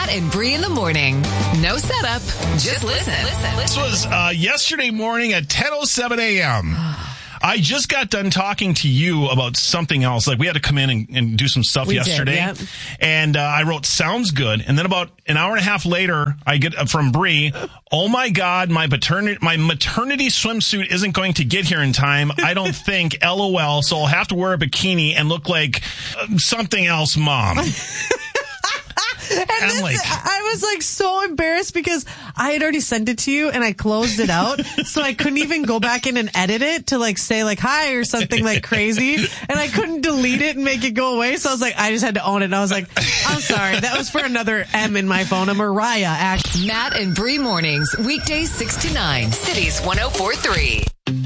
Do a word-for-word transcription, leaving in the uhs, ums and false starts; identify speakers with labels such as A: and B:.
A: Matt and Bree in the morning. No setup. Just listen.
B: This was uh, yesterday morning at ten oh seven a.m. I just got done talking to you about something else. Like, we had to come in and, and do some stuff
C: we
B: yesterday.
C: Did, yep.
B: And uh, I wrote, sounds good. And then about an hour and a half later, I get uh, from Bree, oh my God, my paternity, my maternity swimsuit isn't going to get here in time. I don't think, LOL. So I'll have to wear a bikini and look like uh, something else, Mom.
C: And
B: I'm
C: this,
B: like,
C: I was like so embarrassed because I had already sent it to you and I closed it out. So I couldn't even go back in and edit it to like say like hi or something like crazy. And I couldn't delete it and make it go away. So I was like, I just had to own it. And I was like, I'm sorry. That was for another M in my phone, a Mariah act.
A: Matt and Bree mornings, weekdays six to nine, Cities one oh four three.